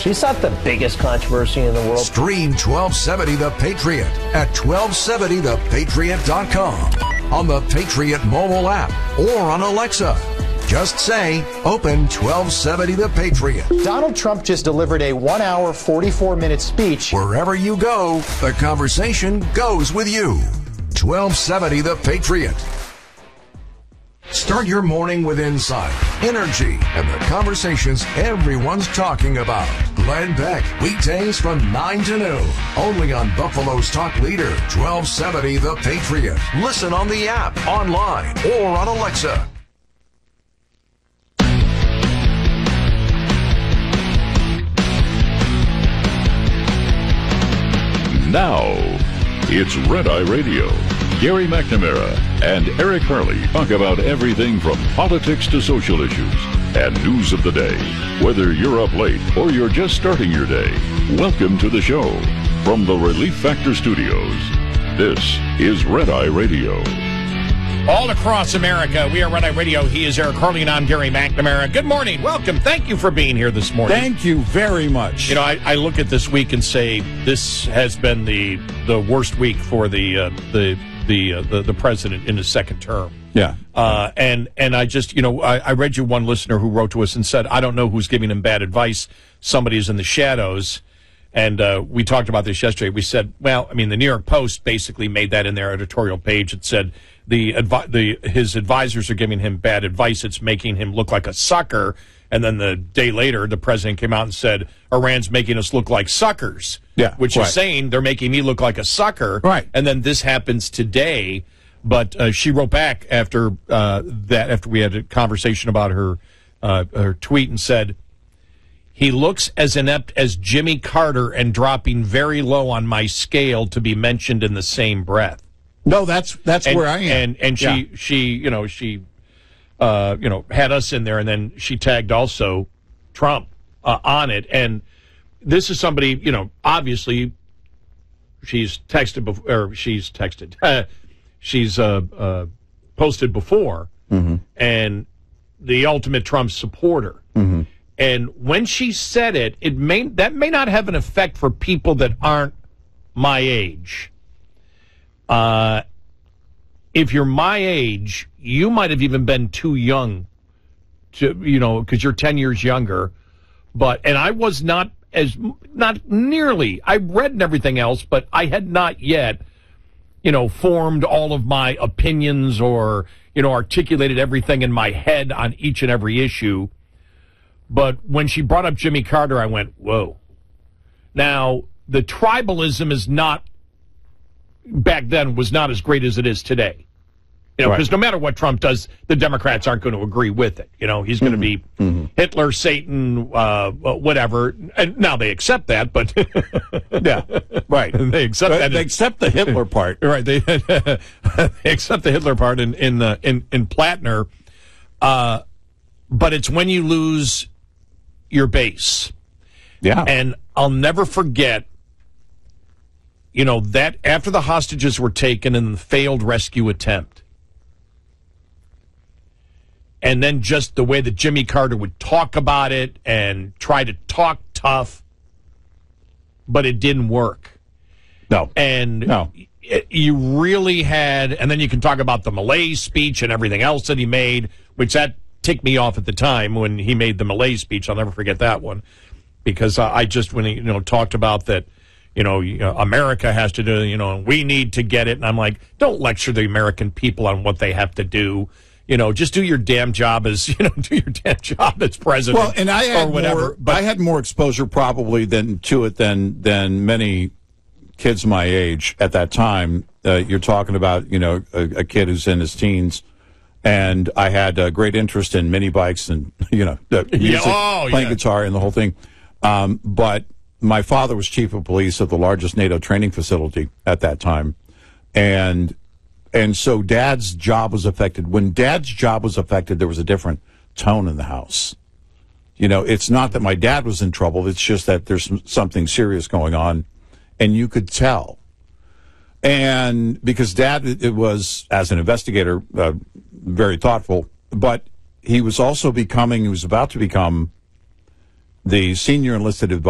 controversy. It's not the biggest controversy in the world. Stream 1270 The Patriot at 1270thepatriot.com, on the Patriot mobile app, or on Alexa. Just say, open 1270 The Patriot. Donald Trump just delivered a 1 hour, 44-minute speech. Wherever you go, the conversation goes with you. 1270 The Patriot. Start your morning with insight, energy, and the conversations everyone's talking about. Glenn Beck, weekdays from 9 to noon, only on Buffalo's Talk Leader, 1270 The Patriot. Listen on the app, online, or on Alexa. Now, it's Red Eye Radio. Gary McNamara and Eric Harley talk about everything from politics to social issues and news of the day. Whether you're up late or you're just starting your day, welcome to the show. From the Relief Factor Studios, this is Red Eye Radio. All across America, we are Red Eye Radio. He is Eric Harley, and I'm Gary McNamara. Good morning. Welcome. Thank you for being here this morning. Thank you very much. You know, I look at this week and say this has been the worst week for the president in his second term. Yeah. And I just, I read you one listener who wrote to us and said, I don't know who's giving him bad advice. Somebody's in the shadows. And we talked about this yesterday. We said, well, I mean, the New York Post basically made that in their editorial page. It said his advisors are giving him bad advice. It's making him look like a sucker. And then the day later, the president came out and said, Iran's making us look like suckers. Yeah, which is saying they're making me look like a sucker. Right. And then this happens today. But she wrote back after after we had a conversation about her tweet, and said, he looks as inept as Jimmy Carter and dropping very low on my scale to be mentioned in the same breath. No, that's where I am. And she had us in there, and then she tagged also Trump on it. And this is somebody, obviously she's posted before, mm-hmm. and the ultimate Trump supporter. Mm-hmm. And when she said it, that may not have an effect for people that aren't my age. If you're my age, you might have even been too young to, because you're 10 years younger. And I was not nearly, I read and everything else, but I had not yet, formed all of my opinions or, articulated everything in my head on each and every issue. But when she brought up Jimmy Carter, I went, whoa. Now, the tribalism is not, back then, was not as great as it is today. Because no matter what Trump does, the Democrats aren't going to agree with it. He's going to be Hitler, Satan, whatever. And now they accept that, but yeah, right. They accept that. They accept the Hitler part, right? They accept the Hitler part in Plattner. But it's when you lose your base. Yeah. And I'll never forget, that after the hostages were taken in the failed rescue attempt, and then just the way that Jimmy Carter would talk about it and try to talk tough, but it didn't work. No. And no. You really had, and then you can talk about the Malay speech and everything else that he made, which that ticked me off at the time when he made the Malay speech. I'll never forget that one, because I just, when he talked about that, America has to do, we need to get it, and I'm like, don't lecture the American people on what they have to do. Just do your damn job as president. Well, and I had or whatever. More, but I had more exposure probably than many kids my age at that time. You're talking about a kid who's in his teens. And I had a great interest in mini bikes and, music, playing guitar and the whole thing. But my father was chief of police of the largest NATO training facility at that time. And so Dad's job was affected. When Dad's job was affected, there was a different tone in the house. It's not that my dad was in trouble. It's just that there's something serious going on. And you could tell. And because Dad, it was, as an investigator, very thoughtful, but he was about to become the senior enlisted advisor